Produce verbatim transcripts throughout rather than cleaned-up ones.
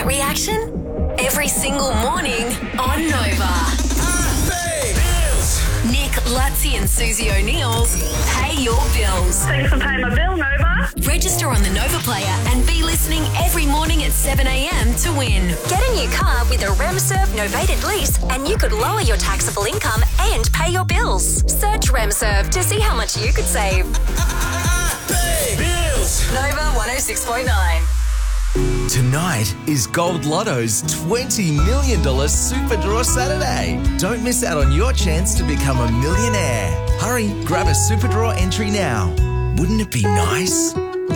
that reaction? Every single morning on Nova. Nick, Lutzi and Susie O'Neill's Pay Your Bills. Thanks for paying my bill, Nova. Register on the Nova Player and be listening every morning at seven a.m. to win. Get a new car with a RemServe novated lease and you could lower your taxable income and pay your bills. Search RemServe to see how much you could save. Pay bills. Nova one oh six point nine. Tonight is Gold Lotto's twenty million dollars Super Draw Saturday. Don't miss out on your chance to become a millionaire. Hurry, grab a Super Draw entry now. Wouldn't it be nice?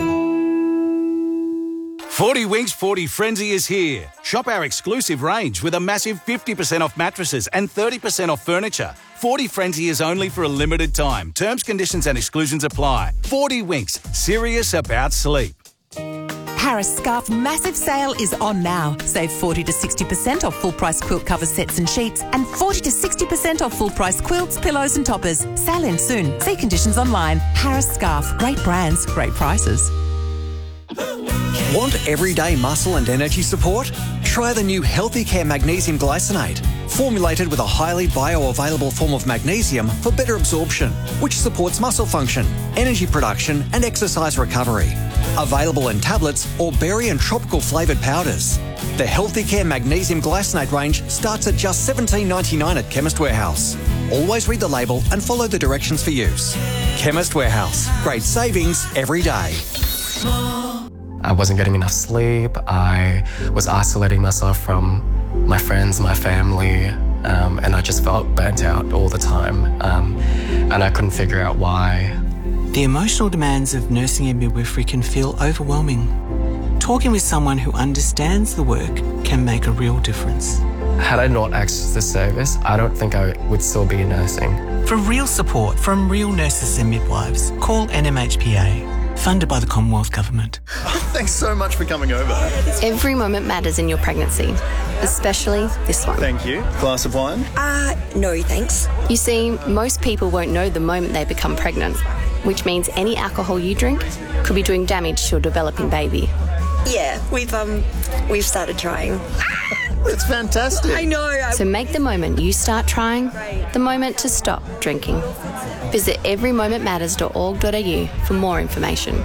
forty Winks forty Frenzy is here. Shop our exclusive range with a massive fifty percent off mattresses and thirty percent off furniture. forty Frenzy is only for a limited time. Terms, conditions and exclusions apply. forty Winks, serious about sleep. Harris Scarf massive sale is on now. Save forty to sixty percent off full price quilt cover sets and sheets and forty to sixty percent off full price quilts, pillows and toppers. Sale ends soon. See conditions online. Harris Scarf. Great brands, great prices. Want everyday muscle and energy support? Try the new Healthy Care Magnesium Glycinate, formulated with a highly bioavailable form of magnesium for better absorption, which supports muscle function, energy production and exercise recovery. Available in tablets or berry and tropical flavoured powders. The Healthy Care Magnesium Glycinate range starts at just seventeen ninety-nine at Chemist Warehouse. Always read the label and follow the directions for use. Chemist Warehouse. Great savings every day. I wasn't getting enough sleep. I was isolating myself from my friends, my family, um, and I just felt burnt out all the time. Um, and I couldn't figure out why. The emotional demands of nursing and midwifery can feel overwhelming. Talking with someone who understands the work can make a real difference. Had I not accessed this service, I don't think I would still be nursing. For real support from real nurses and midwives, call N M H P A. Funded by the Commonwealth Government. Thanks so much for coming over. Every moment matters in your pregnancy, especially this one. Thank you. Glass of wine? Uh, no thanks. You see, most people won't know the moment they become pregnant, which means any alcohol you drink could be doing damage to a developing baby. Yeah, we've um, we've started trying. It's fantastic. I know. So make the moment you start trying the moment to stop drinking. Visit every moment matters dot org dot a u for more information.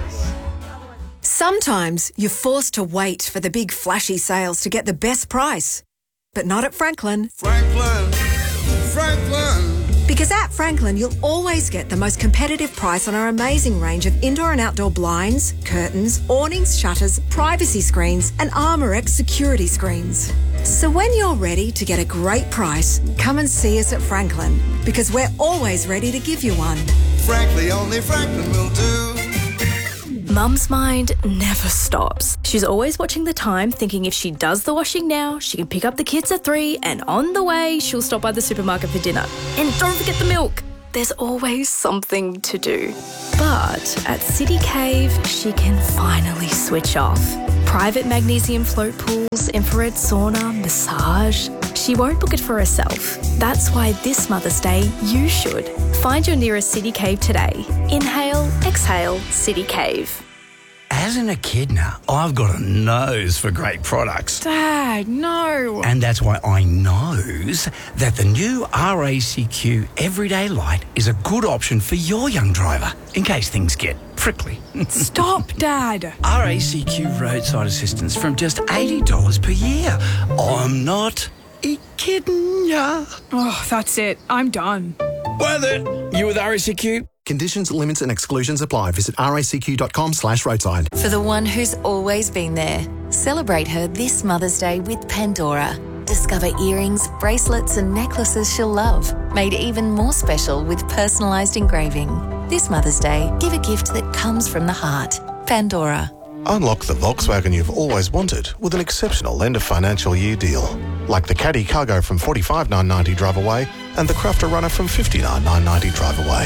Sometimes you're forced to wait for the big flashy sales to get the best price. But not at Franklin. Franklin, Franklin. Because at Franklin, you'll always get the most competitive price on our amazing range of indoor and outdoor blinds, curtains, awnings, shutters, privacy screens and Armorex security screens. So when you're ready to get a great price, come and see us at Franklin, because we're always ready to give you one. Frankly, only Franklin will do. Mum's mind never stops. She's always watching the time, thinking if she does the washing now, she can pick up the kids at three, and on the way, she'll stop by the supermarket for dinner. And don't forget the milk. There's always something to do. But at City Cave, she can finally switch off. Private magnesium float pools, infrared sauna, massage. She won't book it for herself. That's why this Mother's Day, you should. Find your nearest City Cave today. Inhale, exhale, City Cave. As an echidna, I've got a nose for great products. Dad, no. And that's why I knows that the new R A C Q Everyday Light is a good option for your young driver, in case things get prickly. Stop, Dad. R A C Q roadside assistance from just eighty dollars per year. I'm not kidding ya. Oh, that's it. I'm done. Worth it. You with R A C Q? Conditions, limits and exclusions apply. Visit racq.com slash roadside. For the one who's always been there, celebrate her this Mother's Day with Pandora. Discover earrings, bracelets and necklaces she'll love, made even more special with personalised engraving. This Mother's Day, give a gift that comes from the heart. Pandora. Unlock the Volkswagen you've always wanted with an exceptional end of financial year deal. Like the Caddy Cargo from forty-five thousand nine hundred ninety drive away and the Crafter Runner from fifty-nine thousand nine hundred ninety drive away.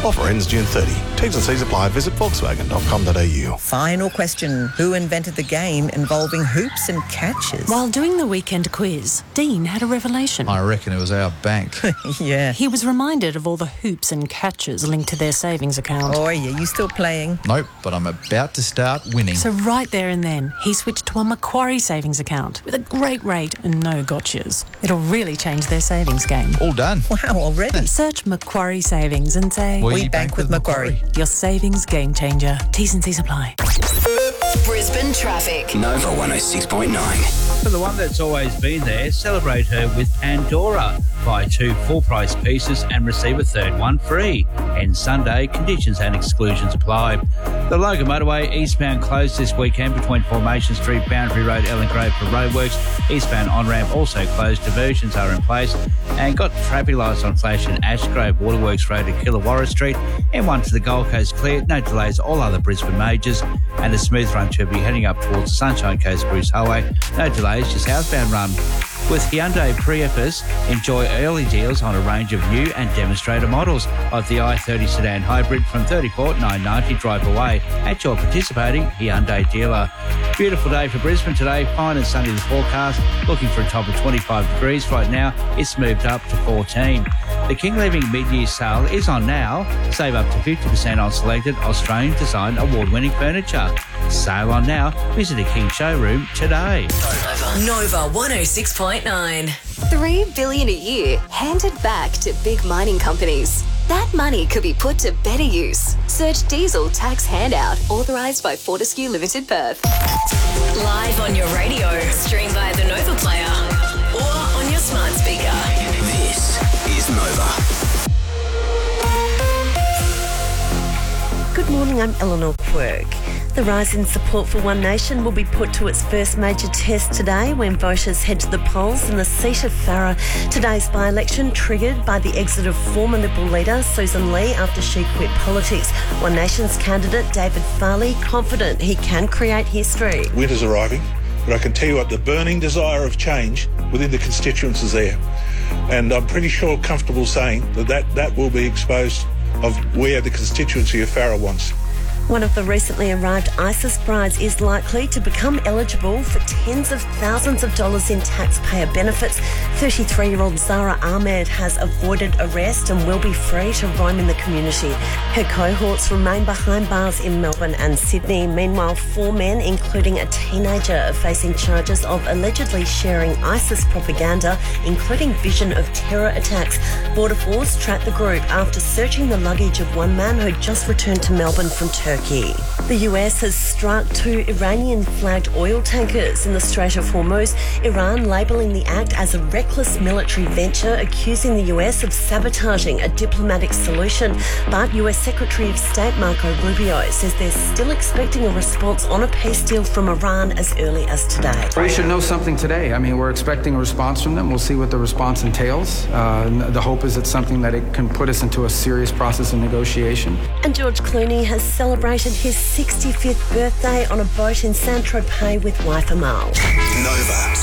Offer ends June thirtieth. T's and C's apply. Visit volkswagen dot com dot a u. Final question. Who invented the game involving hoops and catches? While doing the weekend quiz, Dean had a revelation. I reckon it was our bank. Yeah. He was reminded of all the hoops and catches linked to their savings account. Oh, yeah, you still playing? Nope, but I'm about to start winning. So right there and then, he switched to a Macquarie savings account with a great rate and no gotchas. It'll really change their savings game. All done. Wow, already? Search Macquarie Savings and say, We, we bank, bank with Macquarie. Macquarie. Your savings game changer. T's and C's apply. Brisbane traffic. Nova one oh six point nine. For the one that's always been there, celebrate her with Pandora. Buy two full-price pieces and receive a third one free. And Sunday, conditions and exclusions apply. The Logan Motorway eastbound closed this weekend between Formation Street, Boundary Road, Ellen Grove for roadworks. Eastbound on-ramp also closed. Diversions are in place. And got traffic lights on flash in Ashgrove, Waterworks Road to Killawarra Street. M one to the Gold Coast clear. No delays, all other Brisbane majors. And a smooth run to be heading up towards the Sunshine Coast, Bruce Highway. No delays, just southbound run. With Hyundai Prius, enjoy early deals on a range of new and demonstrator models of the i thirty sedan hybrid from thirty-four thousand nine hundred ninety dollars drive away at your participating Hyundai dealer. Beautiful day for Brisbane today, fine and sunny the forecast, looking for a top of twenty-five degrees. Right now, it's moved up to fourteen. The King Living mid-year sale is on now. Save up to fifty percent on selected Australian design award-winning furniture. Sale on now. Visit a King showroom today. Nova one oh six point nine. Three billion a year handed back to big mining companies. That money could be put to better use. Search diesel tax handout authorised by Fortescue Limited Perth. Live on your radio, stream via the Nova Player or on your smart speaker. This is Nova. Good morning, I'm Eleanor Quirk. The rise in support for One Nation will be put to its first major test today when voters head to the polls in the seat of Farrer. Today's by-election triggered by the exit of former Liberal leader Susan Lee after she quit politics. One Nation's candidate David Farley confident he can create history. Winter's arriving, but I can tell you what, the burning desire of change within the constituents is there. And I'm pretty sure, comfortable saying that that, that will be exposed of where the constituency of Farrer wants. One of the recently arrived ISIS brides is likely to become eligible for tens of thousands of dollars in taxpayer benefits. thirty-three-year-old Zara Ahmed has avoided arrest and will be free to roam in the community. Her cohorts remain behind bars in Melbourne and Sydney. Meanwhile, four men, including a teenager, are facing charges of allegedly sharing ISIS propaganda, including vision of terror attacks. Border Force tracked the group after searching the luggage of one man who just returned to Melbourne from Turkey. The U S has struck two Iranian-flagged oil tankers in the Strait of Hormuz, Iran labelling the act as a reckless military venture, accusing the U S of sabotaging a diplomatic solution. But U S Secretary of State Marco Rubio says they're still expecting a response on a peace deal from Iran as early as today. We should know something today. I mean, we're expecting a response from them. We'll see what the response entails. Uh, the hope is it's something that it can put us into a serious process of negotiation. And George Clooney has celebrated his sixty-fifth birthday on a boat in Saint-Tropez with wife Amal. Nova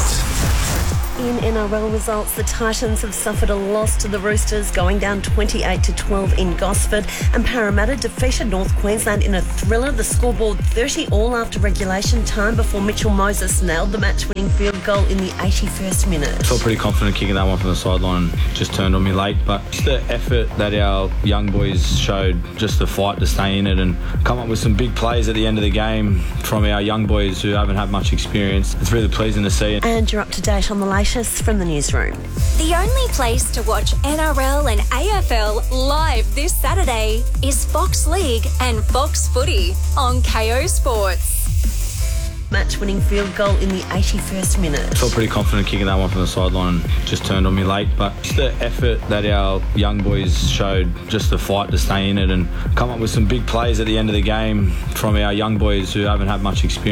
Sport. In N R L results, the Titans have suffered a loss to the Roosters, going down twenty-eight to twelve in Gosford, and Parramatta defeated North Queensland in a thriller. The scoreboard thirty all after regulation time before Mitchell Moses nailed the match-winning field goal in the eighty-first minute. I felt pretty confident kicking that one from the sideline. Just turned on me late, but just the effort that our young boys showed, just the fight to stay in it and come up with some big plays at the end of the game from our young boys who haven't had much experience. It's really pleasing to see. And you're up to date on the latest from the newsroom. The only place to watch N R L and A F L live this Saturday is Fox League and Fox Footy on K O Sports. Match-winning field goal in the eighty-first minute. I felt pretty confident kicking that one from the sideline. Just turned on me late, but just the effort that our young boys showed, just the fight to stay in it and come up with some big plays at the end of the game from our young boys who haven't had much experience.